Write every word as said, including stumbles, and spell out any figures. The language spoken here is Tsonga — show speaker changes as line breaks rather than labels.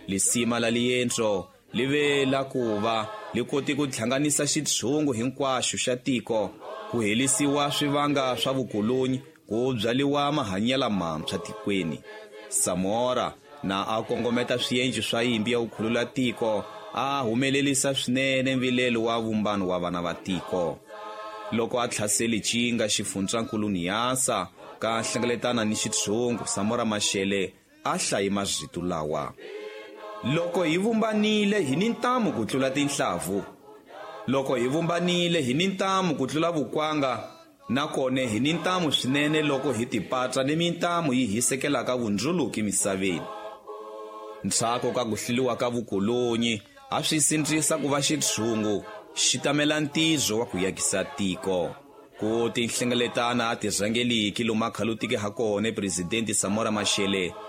lisima la liyentro li ve la ku va li koti ku hlanganisa xitshungu hinkwaxo xa tiko ku helisiwa swivanga swa vukolonyi ku byaliwa mahanyela mantshwa tikweni. Samora na a kongometa swiendli swa yimbi ya ku khulula tiko a humelelisa swinene mvilelo wa vumbano wa vana va tiko. Loko a tlhaseli cinga xifuntswankulu Niasa ka hlengeletana ni xitshungu, Samora Machel a hlayi mazito lawa: loko hi vumbanile hi ni ntamu ku tlula tinhlavu, loko hi vumbanile hi ni ntamu ku tlula vukwanga, nakone hi ni ntamu swinene loko hi tipata ni mintamu yi hisekelaka vundzuluki misaveni. Ntsako ka ku hliliwa ka vukolonyi a swi sindzisa ku va xitshungu xi tamela ntizo wa ku yakisa tiko. Ku tinhlengeletana a ti rhangeliki lomu a khalutike ha kona Presidente Samora Machel